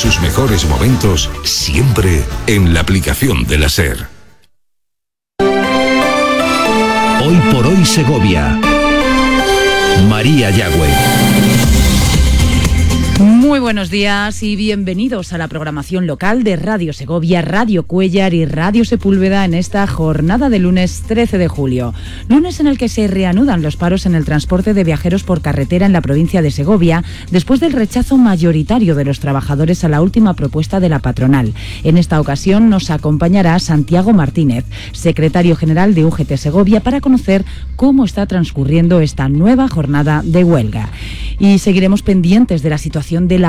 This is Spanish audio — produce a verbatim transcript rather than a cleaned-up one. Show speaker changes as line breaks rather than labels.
sus mejores momentos siempre en la aplicación de la SER.
Hoy por hoy Segovia. María Yagüe.
Muy buenos días y bienvenidos a la programación local de Radio Segovia, Radio Cuéllar y Radio Sepúlveda en esta jornada de lunes trece de julio. Lunes en el que se reanudan los paros en el transporte de viajeros por carretera en la provincia de Segovia después del rechazo mayoritario de los trabajadores a la última propuesta de la patronal. En esta ocasión nos acompañará Santiago Martínez, secretario general de U G T Segovia, para conocer cómo está transcurriendo esta nueva jornada de huelga. Y seguiremos pendientes de la situación de la